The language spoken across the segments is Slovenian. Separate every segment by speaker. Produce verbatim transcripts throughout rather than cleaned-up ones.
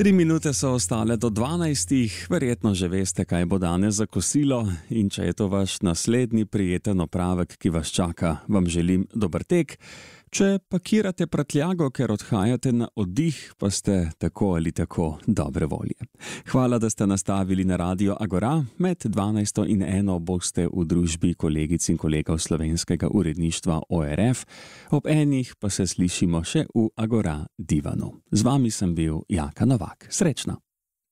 Speaker 1: Tri minute so ostale do dvanajstih, verjetno že veste, kaj bo danes za kosilo in če je to vaš naslednji prijeten opravek, ki vas čaka, vam želim dober tek. Če pakirate prtljago, ker odhajate na oddih, pa ste tako ali tako dobre volje. Hvala, da ste nastavili na Radio Agora. Med dvanajsto in eno boste v družbi kolegic in kolegov slovenskega uredništva O R F. Ob enih pa se slišimo še v Agora divanu. Z vami sem bil Jaka Novak. Srečno!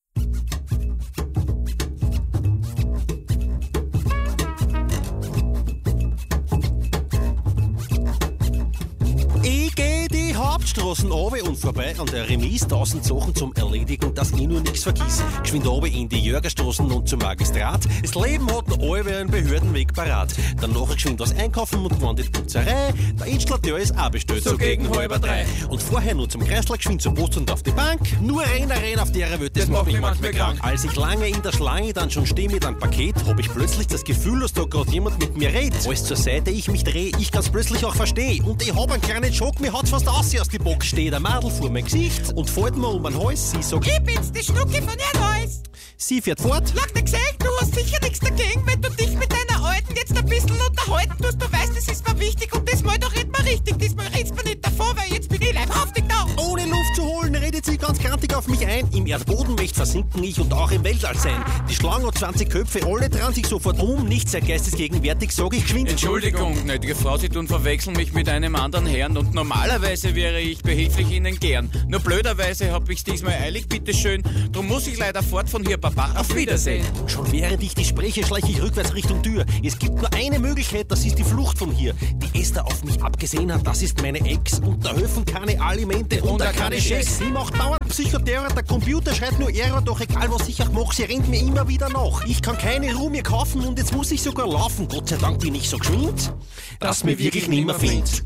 Speaker 2: Ich geh die Hauptstraßen runter und vorbei an der Remise, tausend Sachen zum Erledigen, dass ich nur nix vergiss. Geschwind runter in die Jörgerstraßen und zum Magistrat. Das Leben hat noch alle einen Behördenweg parat. Dann nachher geschwind was einkaufen und gewandt in die Putzerei. Der Installateur ist auch bestellt, so, so gegen halber drei. Und vorher nur zum Kreisler geschwind zur Post und auf die Bank. Nur rein, rein auf der Welt, das, das macht mich manchmal krank. Als ich lange in der Schlange dann schon stehe mit einem Paket, hab ich plötzlich das Gefühl, dass da gerade jemand mit mir redet. Alles zur Seite, ich mich dreh, ich ganz plötzlich auch versteh. Und ich hab einen kleinen Schock, mir hat's fast aus aus die Box. Steht ein Madel vor mein Gesicht und fällt mir um den Hals. Sie sagt,
Speaker 3: ich bin's, die Schnucki von Ihrem Hals.
Speaker 2: Sie fährt fort.
Speaker 3: Lag dir gesagt, du hast sicher nichts dagegen, wenn du dich mit deiner Alten jetzt ein bisschen unterhalten tust. Du weißt, das ist mir wichtig und das mal doch red mal richtig. Diesmal redst mir nicht davor, weil jetzt bin ich leibhaftig da.
Speaker 2: Ohne Luft zu holen, redet sie ganz kantig auf mich ein. Im Erdboden möcht versinken ich und auch im Weltall sein. Die Schlange hat zwanzig Köpfe, alle dran sich sofort um. Nicht sehr geistesgegenwärtig, sag ich geschwind.
Speaker 4: Entschuldigung, gnädige Frau, Sie tun verwechseln mich mit einem anderen Herrn und normalerweise wäre ich behilflich Ihnen gern. Nur blöderweise hab ich's diesmal eilig, bitteschön. Drum muss ich leider fort von hier, Papa. Auf Wiedersehen.
Speaker 2: Schon während ich die spreche, schleiche ich rückwärts Richtung Tür. Es gibt nur eine Möglichkeit, das ist die Flucht von hier. Die Esther auf mich abgesehen hat, das ist meine Ex. Und da helfen keine Alimente und, und da keine Schecks. Sie macht dauernd Psychoterror, der Computer schreit nur Error. Doch egal was ich auch mache, sie rennt mir immer wieder nach. Ich kann keine Ruhe mehr kaufen und jetzt muss ich sogar laufen. Gott sei Dank bin ich so geschwind, dass mir wirklich nimmer findet.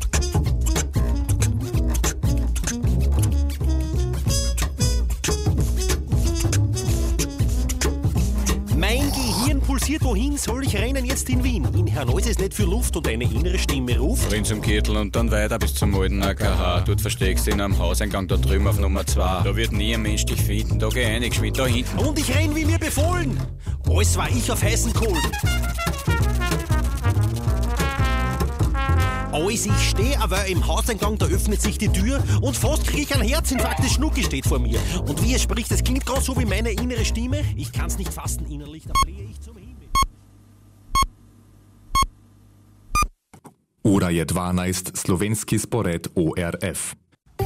Speaker 2: Mein Gehirn pulsiert, wohin soll ich rennen jetzt in Wien? In Hannois ist nicht viel Luft und eine innere Stimme ruft.
Speaker 4: Rein zum Kittel und dann weiter bis zum alten A K H. Dort versteckst du in einem Hauseingang da drüben auf Nummer zwei. Da wird nie ein Mensch dich finden, da geh ein, geschwind da hinten.
Speaker 2: Und ich renn wie mir befohlen. Alles war ich auf heißen Kohlen. Als ich stehe, aber im Hauseingang, da öffnet sich die Tür und fast krieg ich einen Herzinfarkt, das Schnucki steht vor mir. Und wie er spricht, das klingt gerade so wie meine innere Stimme. Ich kann's nicht fassen innerlich, da flehe ich zum Himmel.
Speaker 5: Ura je dvanajst, slovenski spored O R F.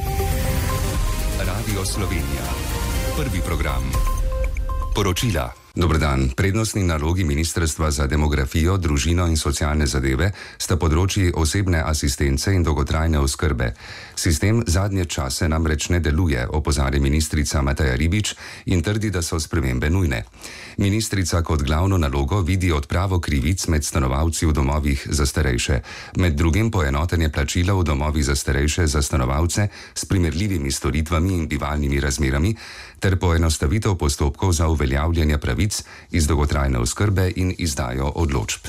Speaker 6: Radio Slovenija. Prvi program. Poročila. Dober dan. Prednostni nalogi Ministrstva za demografijo, družino in socialne zadeve sta področji osebne asistence in dolgotrajne oskrbe. Sistem zadnje čase namreč ne deluje, opozarja ministrica Mateja Ribič in trdi, da so spremembe nujne. Ministrica kot glavno nalogo vidi odpravo krivic med stanovalci v domovih za starejše, med drugim poenotenje plačila v domovih za starejše za stanovalce s primerljivimi storitvami in bivalnimi razmerami ter poenostavitev postopkov za uveljavljanje pravic iz dolgotrajne oskrbe in izdajo odločb.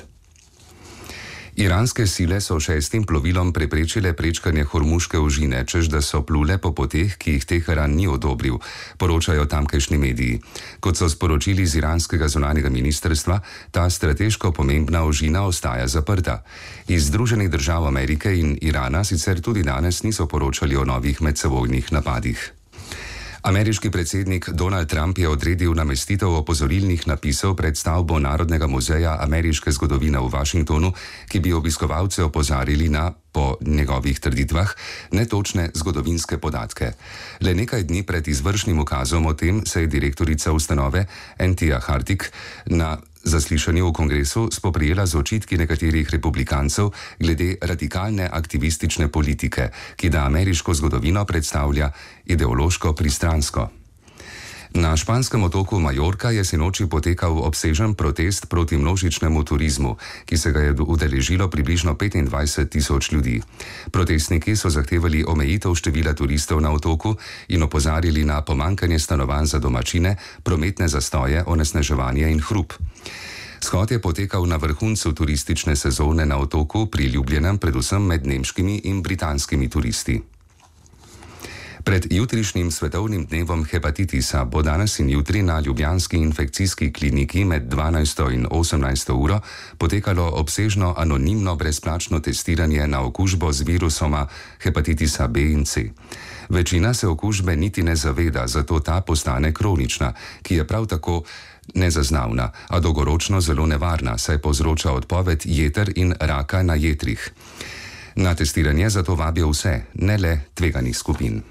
Speaker 6: Iranske sile so šestim plovilom preprečile prečkanje Hormuške ožine, čež da so plule po poteh, ki jih Teheran ni odobril, poročajo tamkajšnji mediji. Kot so sporočili z iranskega zunanjega ministrstva, ta strateško pomembna ožina ostaja zaprta. Iz Združenih držav Amerike in Irana sicer tudi danes niso poročali o novih medsebojnih napadih. Ameriški predsednik Donald Trump je odredil namestitev opozorilnih napisov pred stavbo Narodnega muzeja ameriške zgodovine v Washingtonu, ki bi obiskovalce opozarjali na, po njegovih trditvah, netočne zgodovinske podatke. Le nekaj dni pred izvršnim ukazom o tem se je direktorica ustanove Antia Hartig na zaslišanju v kongresu spoprijela z očitki nekaterih republikancev glede radikalne aktivistične politike, ki da ameriško zgodovino predstavlja ideološko pristransko. Na španskem otoku Majorka je sinoči potekal obsežen protest proti množičnemu turizmu, ki se ga je udeležilo približno petindvajset tisoč ljudi. Protestniki so zahtevali omejitev števila turistov na otoku in opozarjali na pomanjkanje stanovanj za domačine, prometne zastoje, onesnaževanje in hrup. Shod je potekal na vrhuncu turistične sezone na otoku, priljubljenem predvsem med nemškimi in britanskimi turisti. Pred jutrišnjim svetovnim dnevom hepatitisa bo danes in jutri na ljubljanski infekcijski kliniki med dvanajsto in osemnajsto uro potekalo obsežno anonimno brezplačno testiranje na okužbo z virusoma hepatitisa B in C. Večina se okužbe niti ne zaveda, zato ta postane kronična, ki je prav tako nezaznavna, a dolgoročno zelo nevarna, saj povzroča odpoved jeter in raka na jetrih. Na testiranje zato vabijo vse, ne le tveganih skupin.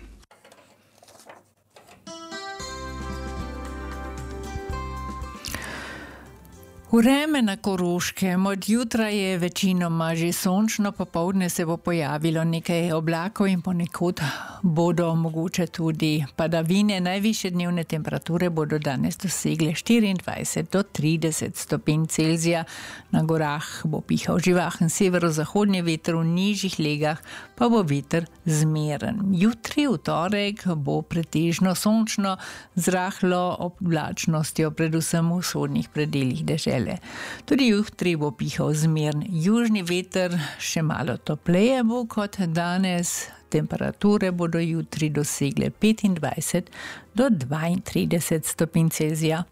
Speaker 7: Vreme na Koroškem od jutra je večinoma že sončno, popoldne se bo pojavilo nekaj oblakov in ponekod bodo mogoče tudi padavine. Najvišje dnevne temperature bodo danes dosegle štiriindvajset do trideset stopinj Celzija. Na gorah bo pihal živahen severozahodni veter, v nižjih legah pa bo veter zmeren. Jutri, v torek, bo pretežno sončno z rahlo oblačnostjo, predvsem v vzhodnih predelih dežele. Tudi jutri bo pihal zmeren južni veter, še malo topleje bo kot danes. Temperature bodo jutri dosegle petindvajset do dvaintrideset stopinj Celzija.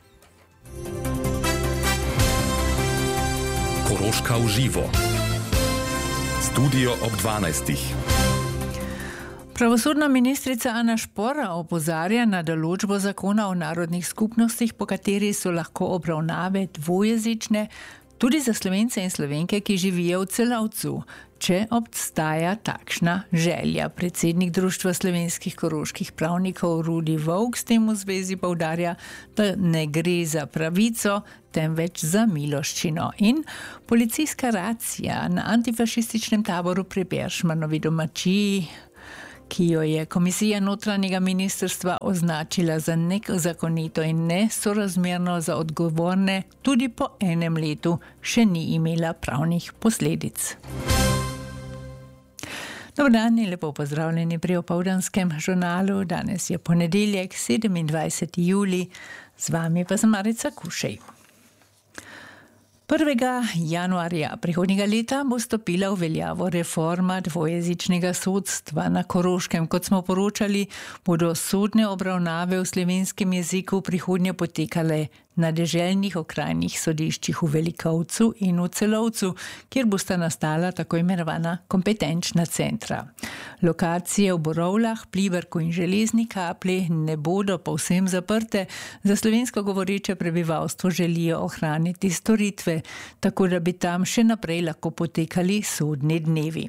Speaker 5: Koroška v živo. Studio ob dvanajstih.
Speaker 7: Pravosodna ministrica Ana Špora opozarja na določbo zakona o narodnih skupnostih, po kateri so lahko obravnave dvojezične tudi za Slovence in Slovenke, ki živijo v Celovcu, če obstaja takšna želja. Predsednik Društva slovenskih koroških pravnikov Rudi Volk s tem v zvezi poudarja, da ne gre za pravico, temveč za miloščino. In policijska racija na antifašističnem taboru pri Peršmanovi domačiji, ki jo je Komisija notranjega ministrstva označila za nezakonito in nesorazmerno za odgovorne, tudi po enem letu še ni imela pravnih posledic. Dobar dan in lepo pozdravljeni pri opoldanskem žurnalu. Danes je ponedeljek, sedemindvajseti julij, z vami pa sem Marica Kušej. prvega januarja prihodnjega leta bo stopila v veljavo reforma dvojezičnega sodstva na Koroškem. Kot smo poročali, bodo sodne obravnave v slovenskem jeziku prihodnje potekale na deželnih okrajnih sodiščih v Velikovcu in v Celovcu, kjer bosta nastala tako imenovana kompetenčna centra. Lokacije v Borovlah, Pliberku in Železni Kapli ne bodo povsem zaprte. Za slovensko govoreče prebivalstvo želijo ohraniti storitve, tako da bi tam še naprej lahko potekali sodni dnevi.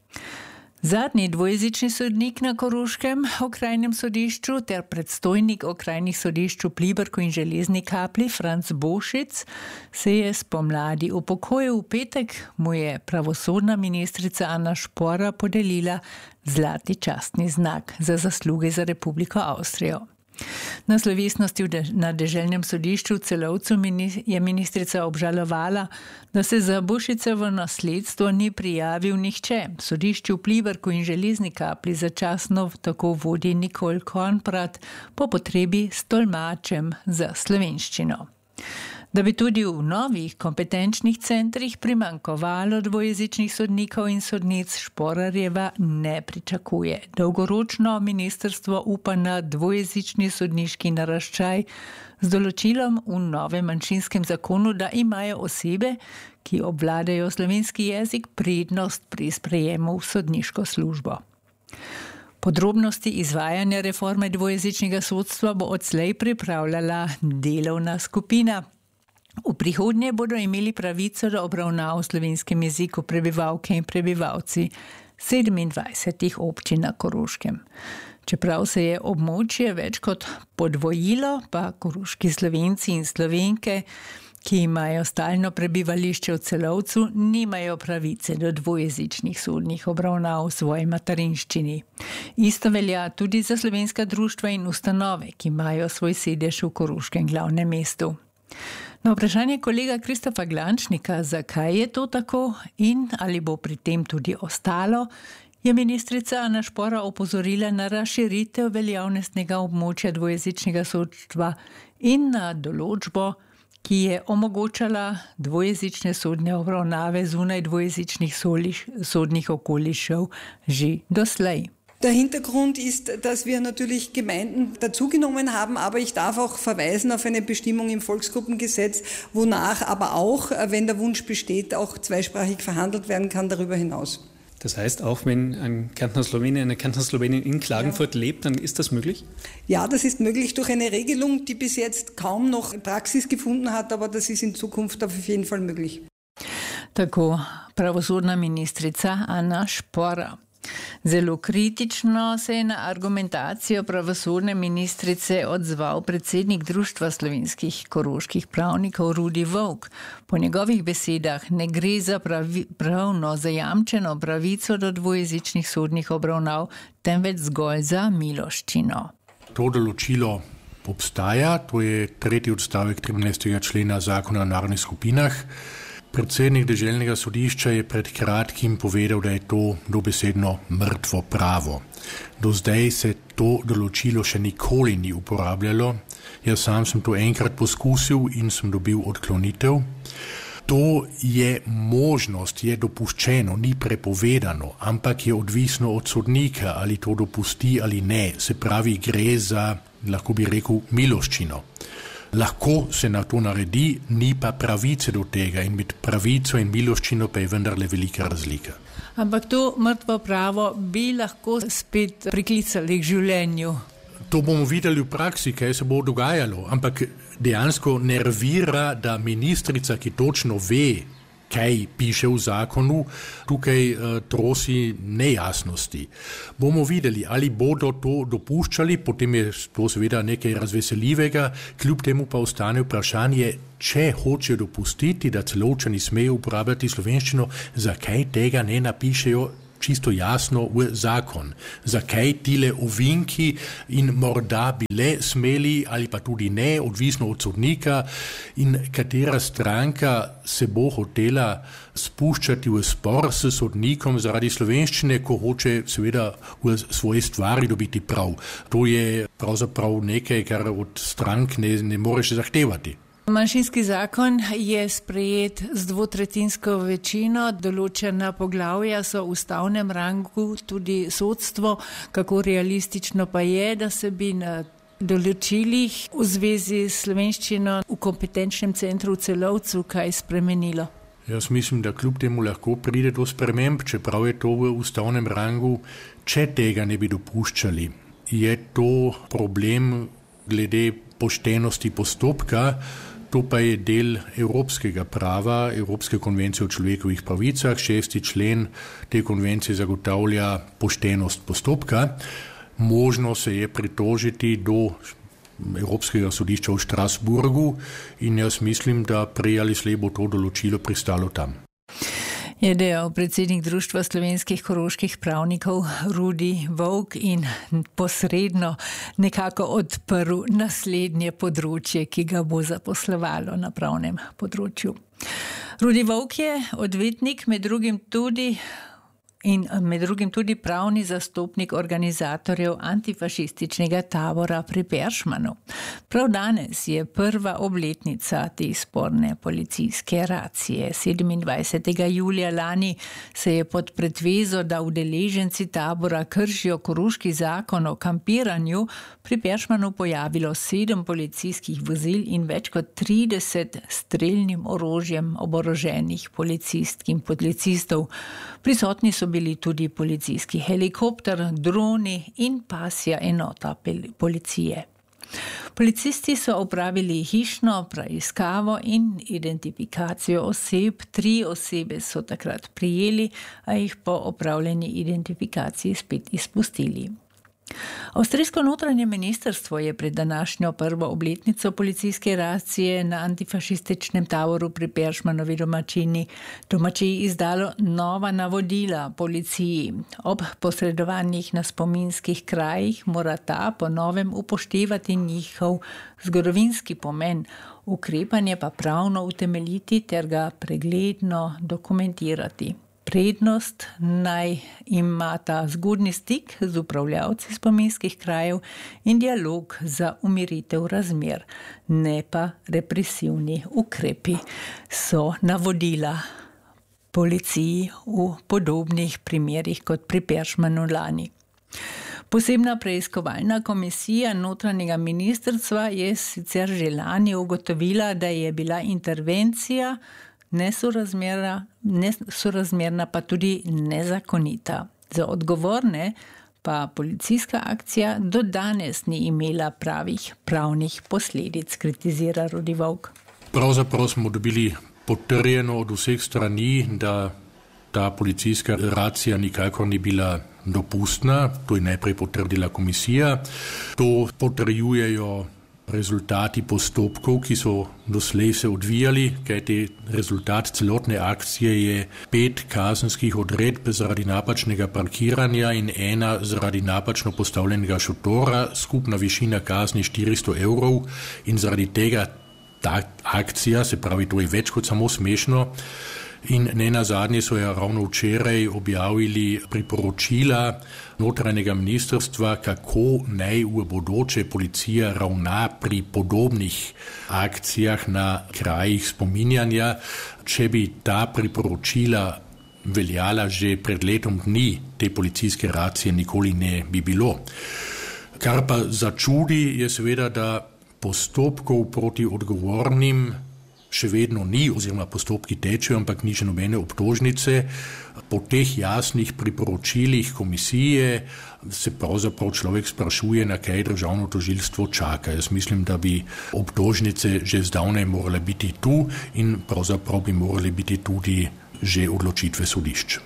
Speaker 7: Zadnji dvojezični sodnik na Koroškem okrajnem sodišču ter predstojnik okrajnih sodišč v Pliberku in Železni Kapli Franc Bošic se je spomladi upokojil. V petek mu je pravosodna ministrica Ana Špora podelila zlati častni znak za zasluge za Republiko Avstrijo. Na slovesnosti na deželnem sodišču v Celovcu je ministrica obžalovala, da se za Bošicevo nasledstvo ni prijavil nihče. Sodišče v Pliberku in Železni Kapli začasno tako vodi Nikol Kornprat, po potrebi s tolmačem za slovenščino. Da bi tudi v novih kompetenčnih centrih primanjkovalo dvojezičnih sodnikov in sodnic, Šporarjeva ne pričakuje. Dolgoročno ministrstvo upa na dvojezični sodniški naraščaj z določilom v novem manjšinskem zakonu, da imajo osebe, ki obvladajo slovenski jezik, prednost pri sprejemu v sodniško službo. Podrobnosti izvajanja reforme dvojezičnega sodstva bo odslej pripravljala delovna skupina. V prihodnje bodo imeli pravico do obravnav v slovenskem jeziku prebivalke in prebivalci sedemindvajsetih občin na Koroškem. Čeprav se je območje več kot podvojilo, pa koroški Slovenci in Slovenke, ki imajo stalno prebivališče v Celovcu, nimajo pravice do dvojezičnih sodnih obravnav v svoji materinščini. Isto velja tudi za slovenska društva in ustanove, ki imajo svoj sedež v koroškem glavnem mestu. Na vprašanje kolega Kristofa Glančnika, zakaj je to tako in ali bo pri tem tudi ostalo, je ministrica Ana Špora opozorila na razširitev veljavnostnega območja dvojezičnega sodstva in na določbo, ki je omogočala dvojezične sodne obravnave zunaj dvojezičnih sodnih okolišev že doslej.
Speaker 8: Der Hintergrund ist, dass wir natürlich Gemeinden dazugenommen haben, aber ich darf auch verweisen auf eine Bestimmung im Volksgruppengesetz, wonach aber auch, wenn der Wunsch besteht, auch zweisprachig verhandelt werden kann darüber hinaus.
Speaker 9: Das heißt, auch wenn ein Kärntner Slowene, eine Kärntner Slowenin in Klagenfurt ja. lebt, dann ist das möglich?
Speaker 8: Ja, das ist möglich durch eine Regelung, die bis jetzt kaum noch Praxis gefunden hat, aber das ist in Zukunft auf jeden Fall möglich.
Speaker 7: Tako pravosodna ministrica Ana Špora. Zelo kritično se je na argumentacijo pravosodne ministrice odzval predsednik Društva slovenskih koroških pravnikov Rudi Volk. Po njegovih besedah ne gre za pravi, pravno zajamčeno pravico do dvojezičnih sodnih obravnav, temveč zgolj za miloščino.
Speaker 10: To določilo obstaja, to je tretji odstavek trinajstega člena zakona o narodnih skupinah. Predsednik deželnega sodišča je pred kratkim povedal, da je to dobesedno mrtvo pravo. Do zdaj se to določilo še nikoli ni uporabljalo. Jaz sam sem to enkrat poskusil in sem dobil odklonitev. To je možnost, je dopuščeno, ni prepovedano, ampak je odvisno od sodnika, ali to dopusti ali ne. Se pravi, gre za, lahko bi rekel, miloščino. Lahko se na to naredi, ni pa pravice do tega in med pravico in miloščino pa je vendarle velika razlika.
Speaker 7: Ampak to mrtvo pravo bi lahko spet priklicali k življenju.
Speaker 10: To bomo videli v praksi, kaj se bo dogajalo, ampak dejansko nervira, da ministrica, ki točno ve, kaj piše v zakonu, tukaj uh, trosi nejasnosti. Bomo videli, ali bodo to dopuščali, potem je to seveda nekaj razveseljivega, kljub temu pa ostane vprašanje, če hoče dopustiti, da Celovčani smejo uporabljati slovenščino, zakaj tega ne napišejo čisto jasno v zakon. Zakaj tile ovinki in morda bi le smeli ali pa tudi ne, odvisno od sodnika in katera stranka se bo hotela spuščati v spor s sodnikom zaradi slovenščine, ko hoče seveda v svoji stvari dobiti prav. To je pravzaprav nekaj, kar od strank ne, ne moreš zahtevati.
Speaker 7: Manjšinski zakon je sprejet z dvotretinsko večino, določena poglavja so v ustavnem rangu, tudi sodstvo, kako realistično pa je, da se bi na določilih v zvezi s slovenščino v kompetenčnem centru v Celovcu kaj spremenilo.
Speaker 10: Jaz mislim, da kljub temu lahko pride do sprememb, čeprav je to v ustavnem rangu, če tega ne bi dopuščali. Je to problem glede poštenosti postopka. To pa je del evropskega prava, Evropske konvencije o človekovih pravicah. Šesti člen te konvencije zagotavlja poštenost postopka. Možno se je pritožiti do Evropskega sodišča v Štrasburgu in jaz mislim, da prej ali slej bo to določilo pristalo tam.
Speaker 7: Je dejal predsednik Društva slovenskih koroških pravnikov Rudi Volk in posredno nekako odprl naslednje področje, ki ga bo zaposlovalo na pravnem področju. Rudi Volk je odvetnik, med drugim tudi in med drugim tudi pravni zastopnik organizatorjev antifašističnega tabora pri Peršmanu. Prav danes je prva obletnica te sporne policijske racije. sedemindvajsetega julija lani se je pod pretvezo, da udeleženci tabora kršijo koroški zakon o kampiranju, pri Peršmanu pojavilo sedem policijskih vozil in več kot trideset strelnim orožjem oboroženih policistk in policistov. Prisotni so bili tudi policijski helikopter, droni in pasja enota policije. Policisti so opravili hišno preiskavo in identifikacijo oseb. Tri osebe so takrat prijeli, a jih po opravljeni identifikaciji spet izpustili. Avstrijsko notranje ministrstvo je pred današnjo prvo obletnico policijske racije na antifašističnem taboru pri Peršmanovi domačini domačiji izdalo nova navodila policiji. Ob posredovanjih na spominskih krajih mora ta po novem upoštevati njihov zgodovinski pomen, ukrepanje pa pravno utemeljiti ter ga pregledno dokumentirati. Prednost naj imata zgodni stik z upravljavci spominskih krajev in dialog za umiritev razmer, ne pa represivni ukrepi, so navodila policiji v podobnih primerih kot pri Peršmanu lani. Posebna preiskovalna komisija notranjega ministrstva je sicer že lani ugotovila, da je bila intervencija nesorazmerna, nesorazmerna pa tudi nezakonita. Za odgovorne pa policijska akcija do danes ni imela pravih pravnih posledic, kritizira Rudi Volk.
Speaker 10: Pravzaprav smo dobili potrjeno od vseh strani, da ta policijska racija nikakor ni bila dopustna. To je najprej potrdila komisija. To potrjujejo rezultati postopkov, ki so doslej se odvijali, kajti rezultat celotne akcije je pet kazenskih odredb zaradi napačnega parkiranja in ena zaradi napačno postavljenega šotora, skupna višina kazni štiristo evrov in zaradi tega ta akcija, se pravi, to je več kot samo smešno. In ne nazadnje so jo ravno včeraj objavili priporočila notranjega ministrstva, kako naj v bodoče policija ravna pri podobnih akcijah na krajih spominjanja. Če bi ta priporočila veljala že pred letom dni, te policijske racije nikoli ne bi bilo. Kar pa začudi je seveda, da postopkov proti odgovornim še vedno ni, oziroma postopki tečejo, ampak ni še nobene obtožnice. Po teh jasnih priporočilih komisije se pravzaprav človek sprašuje, na kaj državno tožilstvo čaka. Jaz mislim, da bi obtožnice že zdavnaj morale biti tu in pravzaprav bi morale biti tudi že odločitve sodišč.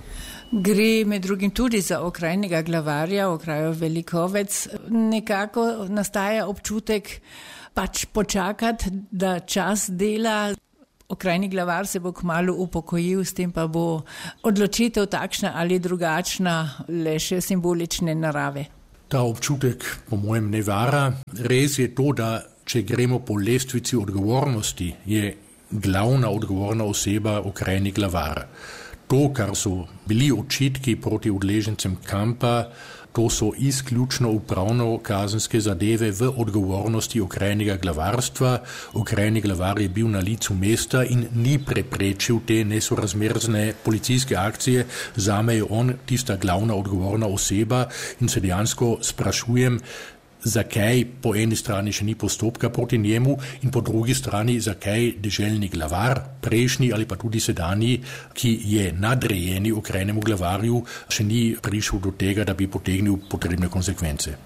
Speaker 7: Gre med drugim tudi za okrajnega glavarja, okrajo Velikovec. Nekako nastaja občutek pač počakati, da čas dela. Okrajni glavar se bo kmalu upokojil, s tem pa bo odločitev takšna ali drugačna, le še simbolične narave.
Speaker 10: Ta občutek po mojem ne vara. Res je to, da če gremo po lestvici odgovornosti, je glavna odgovorna oseba okrajni glavar. To, kar so bili očitki proti udeležencem kampa, to so izključno upravno-kazenske zadeve v odgovornosti okrajnega glavarstva. Okrajni glavar je bil na licu mesta in ni preprečil te nesorazmerne policijske akcije. Zame je on tista glavna odgovorna oseba in se dejansko sprašujem, zakaj po eni strani še ni postopka proti njemu in po drugi strani, zakaj deželni glavar, prejšnji ali pa tudi sedanji, ki je nadrejeni okrajnemu glavarju, še ni prišel do tega, da bi potegnil potrebne konsekvence.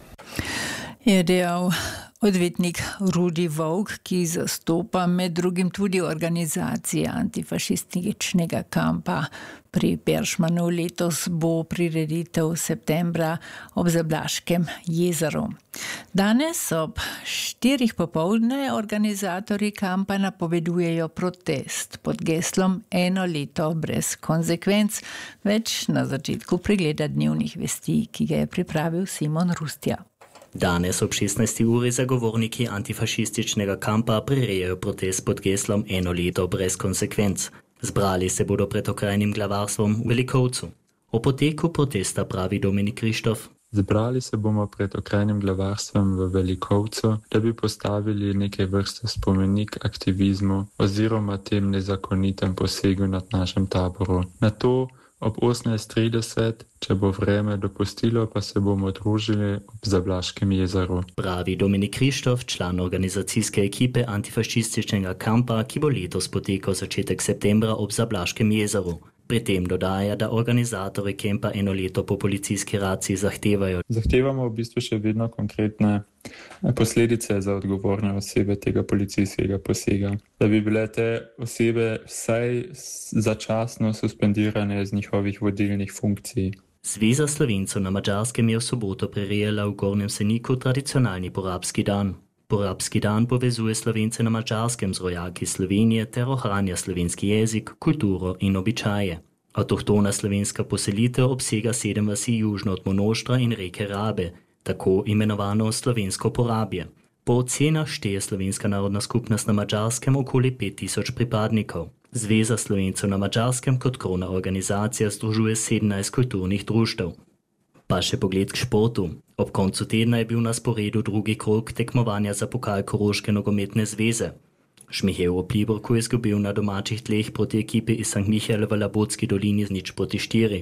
Speaker 7: Je dejal odvetnik Rudi Volk, ki zastopa med drugim tudi organizacije antifašističnega kampa pri Peršmanu. Letos bo prireditev septembra ob Zablaškem jezeru. Danes ob štirih popoldne organizatorji kampa napovedujejo protest pod geslom Eno leto brez konsekvenc. Več na začetku pregleda dnevnih vesti, ki ga je pripravil Simon Rustja.
Speaker 11: Danes ob šestnajsti uri zagovorniki antifašističnega kampa prirejajo protest pod geslom Eno leto brez konsekvenc. Zbrali se bodo pred okrajnim glavarstvom v Velikovcu. O poteku protesta pravi Dominik Krištof.
Speaker 12: Zbrali se bomo pred okrajnim glavarstvom v Velikovcu, da bi postavili neke vrste spomenik aktivizmu oziroma tem nezakonitem posegu nad našem taboru. Na to ob osemnajst trideset, če bo vreme dopustilo, pa se bomo družili ob Zablaškem jezeru.
Speaker 11: Pravi Dominik Krištof, član organizacijske ekipe antifašističnega kampa, ki bo letos potekal začetek septembra ob Zablaškem jezeru. Pri tem dodaja, da organizatorji kampa eno leto po policijski raciji zahtevajo.
Speaker 12: Zahtevamo v bistvu še vedno konkretne posledice za odgovorne osebe tega policijskega posega. Da bi bile te osebe vsaj začasno suspendirane z njihovih vodilnih funkcij.
Speaker 11: Zveza Slovencev na Madžarskem je v soboto prirejala v Gornjem Seniku tradicionalni porabski dan. Porabski dan povezuje Slovence na Madžarskem z rojaki Slovenije ter ohranja slovenski jezik, kulturo in običaje. Avtohtona slovenska poselitev obsega sedem vasi južno od Monoštra in reke Rabe, tako imenovano slovensko porabje. Po ocenah šteje Slovenska narodna skupnost na Madžarskem okoli pet tisoč pripadnikov. Zveza Slovencev na Madžarskem kot krovna organizacija združuje sedemnajst kulturnih društev. Pa še pogled k športu. Ob koncu tedna je bil na sporedu drugi krog tekmovanja za pokal Koroške nogometne zveze. Šmihev v Pliborku je izgubil na domačih tleh proti ekipi iz Sankt Michael v Labotski dolini z nič proti štiri.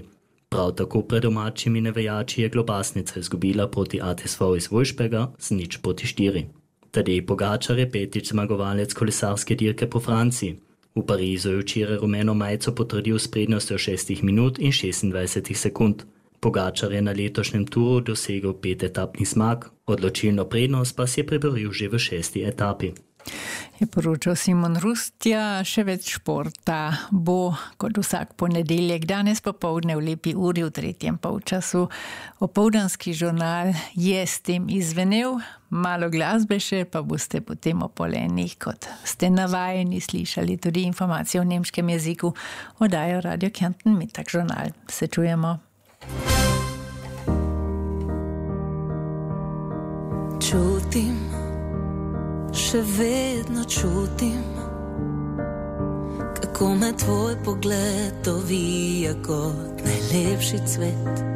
Speaker 11: Prav tako pred domačimi navijači je Globasnica izgubila proti A T S V iz Wolfsberga z nič proti štiri. Tadej Pogačar je petič zmagovalec kolesarske dirke po Franciji. V Parizu je včeraj rumeno majico potrdil s prednostjo šestih minut in šestindvajsetih sekund. Pogačar je na letošnjem turu dosegel pet etapnih zmag, odločilno prednost pa si je preboril že v šesti etapi.
Speaker 7: Je poročal Simon Rustja, še več športa bo kot vsak ponedeljek, danes popoldne v lepi uri v tretjem polčasu. Opoldanski žurnal je s tem izvenel, malo glasbe še, pa boste potem o pol enih, kot ste navajeni slišali tudi informacije o nemškem jeziku, oddajo Radio Kärnten Mittag žurnal. Se čujemo.
Speaker 13: Čutim, še vedno čutim, kako me tvoj pogled ovija kot najlepši cvet.